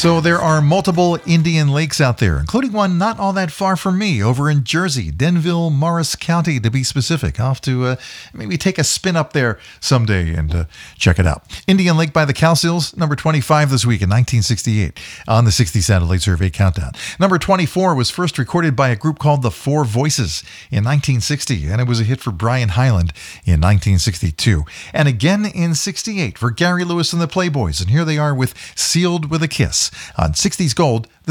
So there are multiple Indian lakes out there, including one not all that far from me over in Jersey, Denville, Morris County to be specific. I'll have to maybe take a spin up there someday and check it out. Indian Lake by the Cowsills, number 25 this week in 1968 on the 60 Satellite Survey Countdown. Number 24 was first recorded by a group called the Four Voices in 1960, and it was a hit for Brian Hyland in 1962. And again in 68 for Gary Lewis and the Playboys, and here they are with Sealed with a Kiss on 60s Gold.